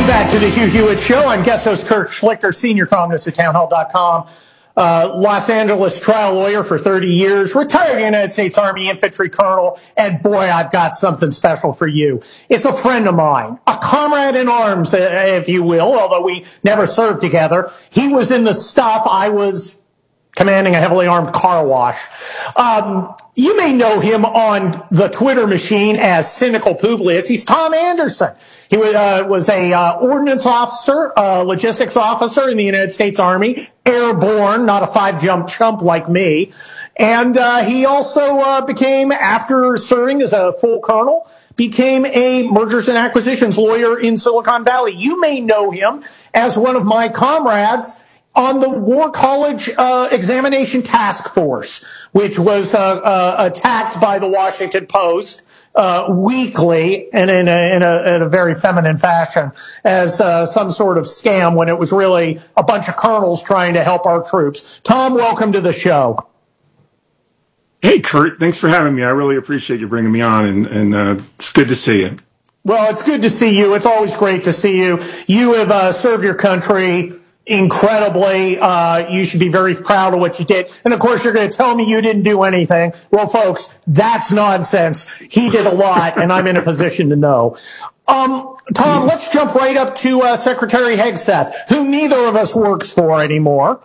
Back to the Hugh Hewitt Show. I'm guest host Kurt Schlichter, senior columnist at townhall.com. Los Angeles trial lawyer for 30 years, retired United States Army infantry colonel, and boy, I've got something special for you. It's a friend of mine, a comrade in arms, if you will, although we never served together. He was in the stuff. I was commanding a heavily armed car wash. You may know him on the Twitter machine as Cynical Publius. He's Tom Anderson. He was a ordnance officer, logistics officer in the United States Army, airborne, not a five-jump chump like me. And he also became, after serving as a full colonel, became a mergers and acquisitions lawyer in Silicon Valley. You may know him as one of my comrades on the War College Examination Task Force, which was attacked by the Washington Post weekly and in a very feminine fashion as some sort of scam when it was really a bunch of colonels trying to help our troops. Tom, welcome to the show. Hey, Kurt, thanks for having me. I really appreciate you bringing me on, and it's good to see you. Well, it's good to see you. It's always great to see you. You have served your country incredibly. You should be very proud of what you did. And of course, you're going to tell me you didn't do anything. Well, folks, that's nonsense. He did a lot, and I'm in a position to know. Tom, let's jump right up to Secretary Hegseth, who neither of us works for anymore.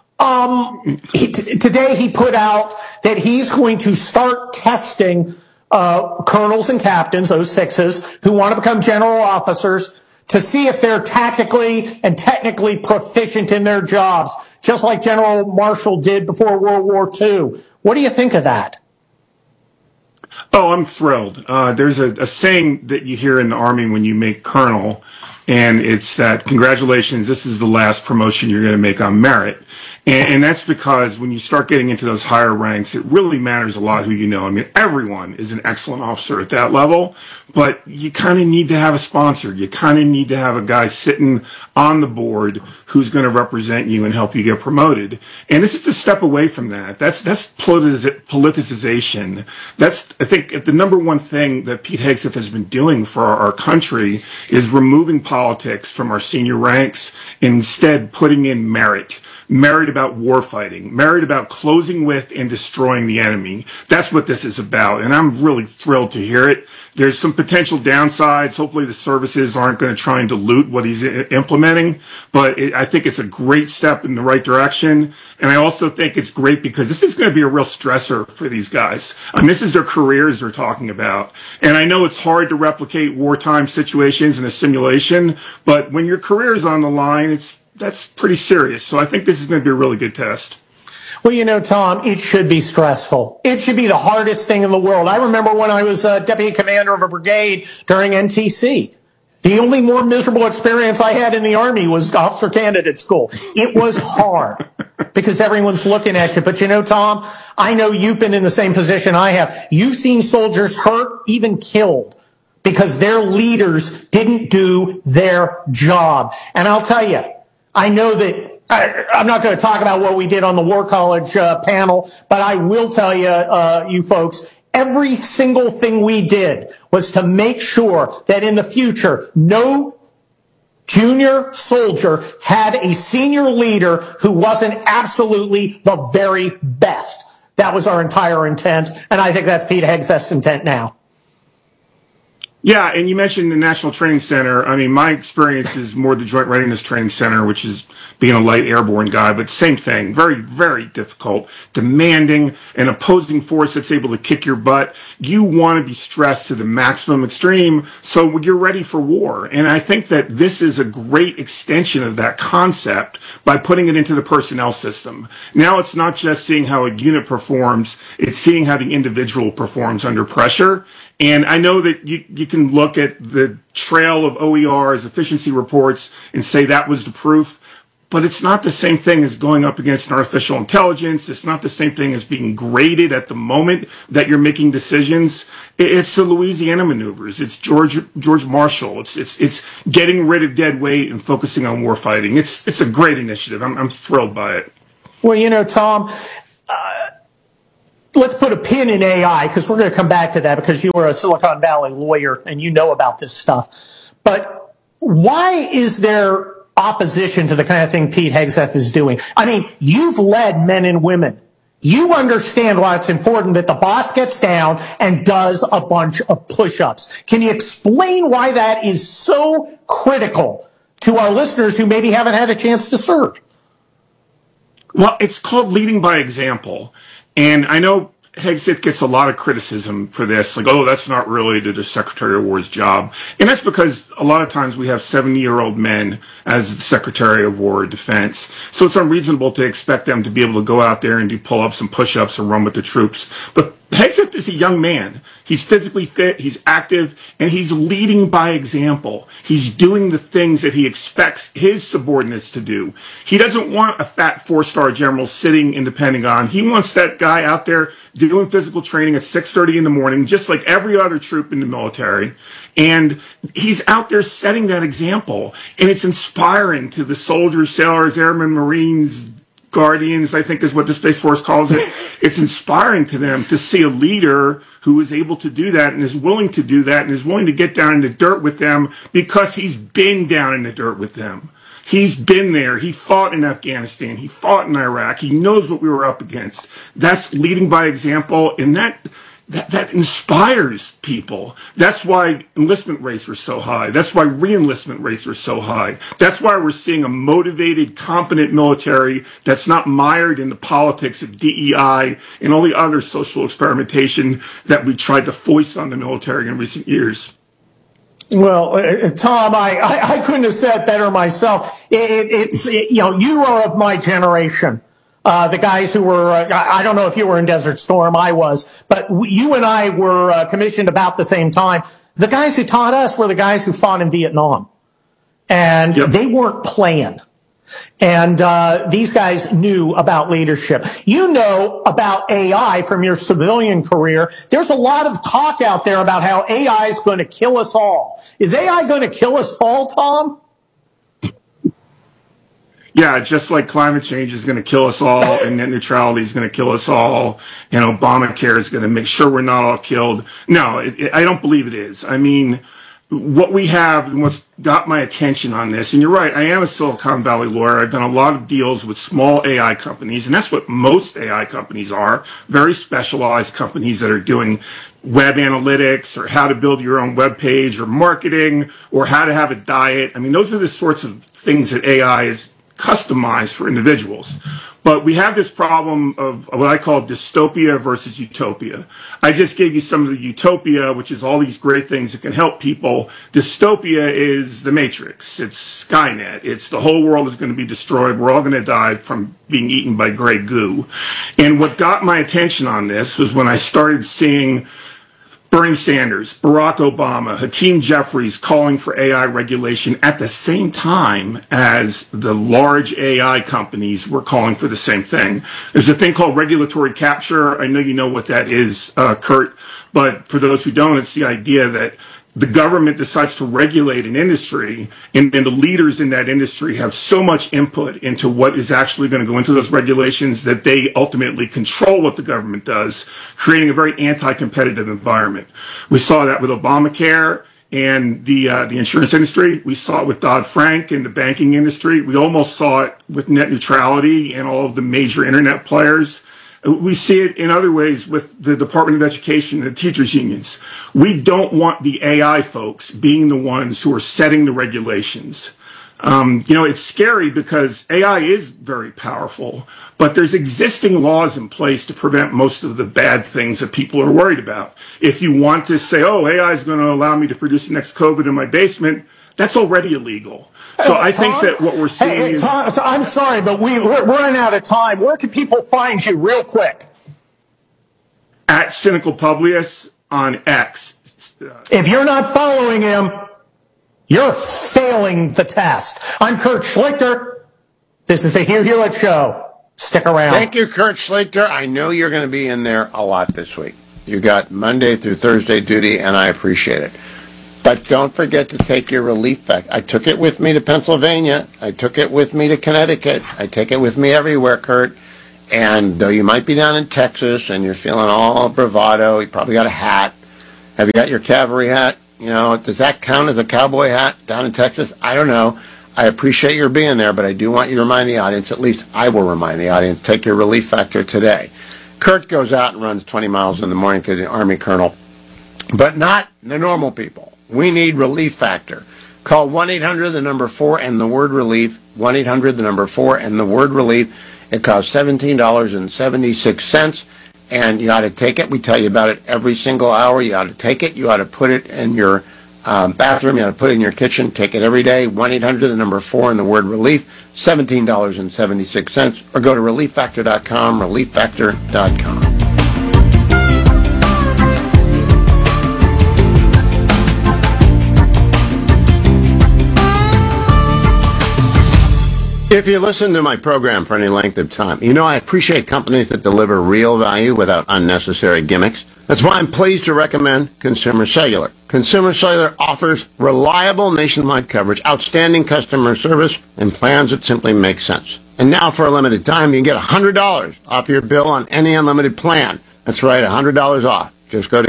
Today he put out that he's going to start testing colonels and captains, those sixes, who want to become general officers, to see if they're tactically and technically proficient in their jobs, just like General Marshall did before World War II. What do you think of that? Oh, I'm thrilled. There's a saying that you hear in the Army when you make colonel, and it's that, congratulations, this is the last promotion you're going to make on merit. And that's because when you start getting into those higher ranks, it really matters a lot who you know. I mean, everyone is an excellent officer at that level, but you kind of need to have a sponsor. You kind of need to have a guy sitting on the board who's going to represent you and help you get promoted. And this is a step away from that. That's politicization. That's, I think, the number one thing that Pete Hegseth has been doing for our country is removing politics from our senior ranks and instead putting in merit. Merit about war fighting, merit about closing with and destroying the enemy. That's what this is about, and I'm really thrilled to hear it. There's some potential downsides. Hopefully the services aren't going to try and dilute what he's implementing, but I think it's a great step in the right direction, and I also think it's great because this is going to be a real stressor for these guys. I mean, this is their careers they're talking about, and I know it's hard to replicate wartime situations in a simulation, but when your career is on the line, that's pretty serious. So I think this is going to be a really good test. Well, you know, Tom, it should be stressful. It should be the hardest thing in the world. I remember when I was deputy commander of a brigade during NTC. The only more miserable experience I had in the Army was officer candidate school. It was hard because everyone's looking at you. But you know, Tom, I know you've been in the same position I have. You've seen soldiers hurt, even killed, because their leaders didn't do their job. And I'll tell you, I know that I'm not going to talk about what we did on the War College panel, but I will tell you, you folks, every single thing we did was to make sure that in the future, no junior soldier had a senior leader who wasn't absolutely the very best. That was our entire intent, and I think that's Pete Hegseth's intent now. Yeah, and you mentioned the National Training Center. I mean, my experience is more the Joint Readiness Training Center, which is being a light airborne guy, but same thing. Very, very difficult, demanding, an opposing force that's able to kick your butt. You want to be stressed to the maximum extreme so you're ready for war. And I think that this is a great extension of that concept by putting it into the personnel system. Now it's not just seeing how a unit performs, it's seeing how the individual performs under pressure. And I know that you can look at the trail of OERs, efficiency reports, and say that was the proof, but it's not the same thing as going up against an artificial intelligence. It's not the same thing as being graded at the moment that you're making decisions. It's the Louisiana maneuvers. It's George Marshall. It's getting rid of dead weight and focusing on war fighting. It's a great initiative. I'm thrilled by it. Well, you know, Tom, let's put a pin in AI because we're going to come back to that because you were a Silicon Valley lawyer and you know about this stuff. But why is there opposition to the kind of thing Pete Hegseth is doing? I mean, you've led men and women. You understand why it's important that the boss gets down and does a bunch of push-ups. Can you explain why that is so critical to our listeners who maybe haven't had a chance to serve? Well, it's called leading by example. And I know Hegseth gets a lot of criticism for this, like, oh, that's not really the Secretary of War's job. And that's because a lot of times we have 70-year-old men as the Secretary of War or Defense. So it's unreasonable to expect them to be able to go out there and do pull-ups and push-ups and run with the troops. But Hegseth is a young man. He's physically fit, he's active, and he's leading by example. He's doing the things that he expects his subordinates to do. He doesn't want a fat 4-star general sitting in the Pentagon. He wants that guy out there doing physical training at 6:30 in the morning, just like every other troop in the military. And he's out there setting that example. And it's inspiring to the soldiers, sailors, airmen, Marines, Guardians, I think is what the Space Force calls it. It's inspiring to them to see a leader who is able to do that and is willing to do that and is willing to get down in the dirt with them because he's been down in the dirt with them. He's been there. He fought in Afghanistan. He fought in Iraq. He knows what we were up against. That's leading by example, and that inspires people. That's why enlistment rates are so high. That's why re-enlistment rates are so high. That's why we're seeing a motivated, competent military that's not mired in the politics of DEI and all the other social experimentation that we tried to foist on the military in recent years. Well, Tom, I couldn't have said it better myself. You are of my generation. The guys who were, I don't know if you were in Desert Storm, I was, but you and I were commissioned about the same time. The guys who taught us were the guys who fought in Vietnam. And They weren't playing. And these guys knew about leadership. You know about AI from your civilian career. There's a lot of talk out there about how AI is going to kill us all. Is AI going to kill us all, Tom? Yeah, just like climate change is going to kill us all and net neutrality is going to kill us all and Obamacare is going to make sure we're not all killed. No, I don't believe it is. I mean, what we have and what's got my attention on this, and you're right, I am a Silicon Valley lawyer. I've done a lot of deals with small AI companies, and that's what most AI companies are, very specialized companies that are doing web analytics or how to build your own web page or marketing or how to have a diet. I mean, those are the sorts of things that AI is customized for individuals. But we have this problem of what I call dystopia versus utopia. I just gave you some of the utopia, which is all these great things that can help people. Dystopia is the Matrix. It's Skynet. It's the whole world is going to be destroyed. We're all going to die from being eaten by gray goo. And what got my attention on this was when I started seeing Bernie Sanders, Barack Obama, Hakeem Jeffries calling for AI regulation at the same time as the large AI companies were calling for the same thing. There's a thing called regulatory capture. I know you know what that is, Kurt, but for those who don't, it's the idea that the government decides to regulate an industry, and the leaders in that industry have so much input into what is actually going to go into those regulations that they ultimately control what the government does, creating a very anti-competitive environment. We saw that with Obamacare and the insurance industry. We saw it with Dodd-Frank and the banking industry. We almost saw it with net neutrality and all of the major internet players. We see it in other ways with the Department of Education and the teachers' unions. We don't want the AI folks being the ones who are setting the regulations. It's scary because AI is very powerful, but there's existing laws in place to prevent most of the bad things that people are worried about. If you want to say, oh, AI is going to allow me to produce the next COVID in my basement, that's already illegal. So I think that what we're seeing is... Tom, I'm sorry, but we're running out of time. Where can people find you real quick? At Cynical Publius on X. If you're not following him, you're failing the test. I'm Kurt Schlichter. This is the Hugh Hewitt Show. Stick around. Thank you, Kurt Schlichter. I know you're going to be in there a lot this week. You got Monday through Thursday duty, and I appreciate it. But don't forget to take your relief vac. I took it with me to Pennsylvania. I took it with me to Connecticut. I take it with me everywhere, Kurt. And though you might be down in Texas and you're feeling all bravado, you probably got a hat. Have you got your cavalry hat? You know, does that count as a cowboy hat down in Texas? I don't know. I appreciate your being there, but I do want you to remind the audience, at least I will remind the audience, take your Relief Factor today. Kurt goes out and runs 20 miles in the morning to the Army colonel, but not the normal people. We need Relief Factor. Call 1-800, the number 4, and the word relief. 1-800, the number 4, and the word relief. It costs $17.76, and you ought to take it. We tell you about it every single hour. You ought to take it. You ought to put it in your bathroom. You ought to put it in your kitchen. Take it every day. 1-800, the number 4, and the word relief. $17.76, or go to relieffactor.com, relieffactor.com. If you listen to my program for any length of time, you know I appreciate companies that deliver real value without unnecessary gimmicks. That's why I'm pleased to recommend Consumer Cellular. Consumer Cellular offers reliable nationwide coverage, outstanding customer service, and plans that simply make sense. And now for a limited time, you can get $100 off your bill on any unlimited plan. That's right, $100 off. Just go to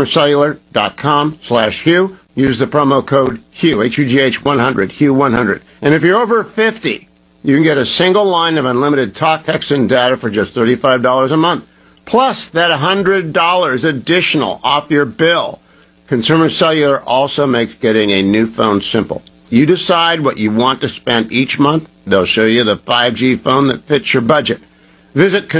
consumercellular.com/Hugh. Use the promo code Hugh, H-U-G-H 100, Hugh 100. And if you're over 50, you can get a single line of unlimited talk, text, and data for just $35 a month. Plus that $100 additional off your bill. Consumer Cellular also makes getting a new phone simple. You decide what you want to spend each month. They'll show you the 5G phone that fits your budget. Visit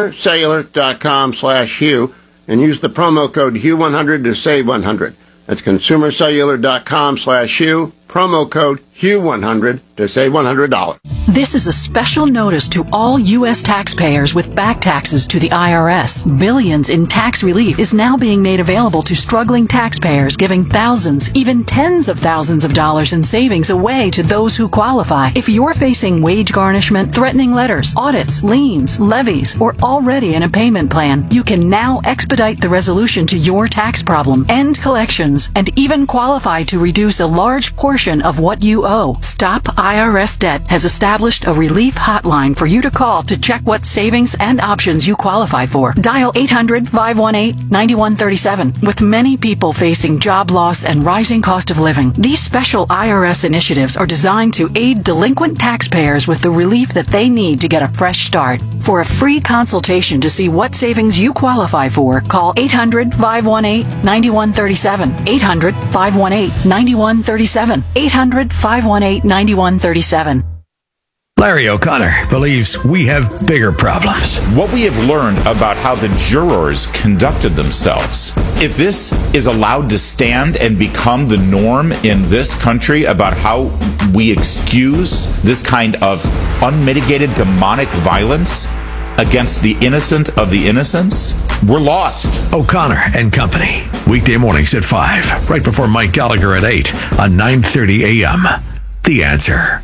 consumercellular.com/Hugh and use the promo code Hugh100 to save $100. That's consumercellular.com/Hugh, promo code Hugh100 to save $100. This is a special notice to all U.S. taxpayers with back taxes to the IRS. Billions in tax relief is now being made available to struggling taxpayers, giving thousands, even tens of thousands of dollars in savings away to those who qualify. If you're facing wage garnishment, threatening letters, audits, liens, levies, or already in a payment plan, you can now expedite the resolution to your tax problem, end collections, and even qualify to reduce a large portion of what you owe. Stop IRS Debt has established a relief hotline for you to call to check what savings and options you qualify for. Dial 800-518-9137. With many people facing job loss and rising cost of living, these special IRS initiatives are designed to aid delinquent taxpayers with the relief that they need to get a fresh start. For a free consultation to see what savings you qualify for, call 800-518-9137. 800-518-9137. 800-518-9137. Larry O'Connor believes we have bigger problems. What we have learned about how the jurors conducted themselves, if this is allowed to stand and become the norm in this country about how we excuse this kind of unmitigated demonic violence against the innocent of the innocents, we're lost. O'Connor and Company, weekday mornings at 5, right before Mike Gallagher at 8 on 9:30 a.m. The Answer.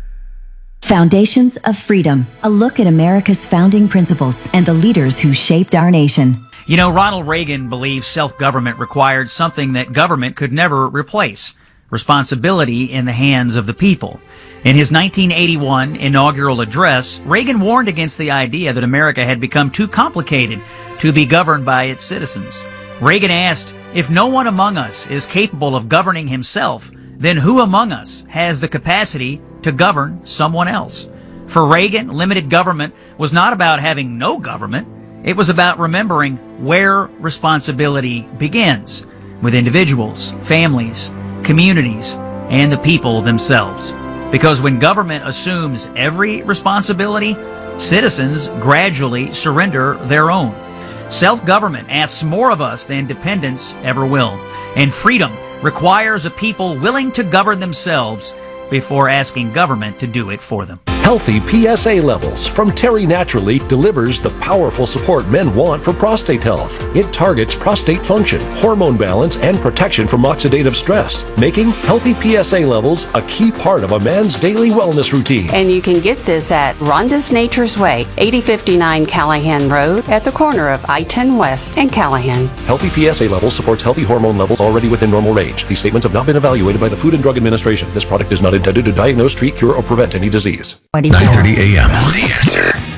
Foundations of Freedom, a look at America's founding principles and the leaders who shaped our nation. You know, Ronald Reagan believed self-government required something that government could never replace: responsibility in the hands of the people. In his 1981 inaugural address, Reagan warned against the idea that America had become too complicated to be governed by its citizens. Reagan asked, if no one among us is capable of governing himself, then who among us has the capacity to govern someone else? For Reagan, limited government was not about having no government. It was about remembering where responsibility begins, with individuals, families, communities, and the people themselves. Because when government assumes every responsibility, citizens gradually surrender their own. Self-government asks more of us than dependence ever will. And freedom requires a people willing to govern themselves before asking government to do it for them. Healthy PSA Levels from Terry Naturally delivers the powerful support men want for prostate health. It targets prostate function, hormone balance, and protection from oxidative stress, making healthy PSA levels a key part of a man's daily wellness routine. And you can get this at Rhonda's Nature's Way, 8059 Callahan Road, at the corner of I-10 West and Callahan. Healthy PSA Levels supports healthy hormone levels already within normal range. These statements have not been evaluated by the Food and Drug Administration. This product is not intended to diagnose, treat, cure, or prevent any disease. 9:30 a.m. The Answer.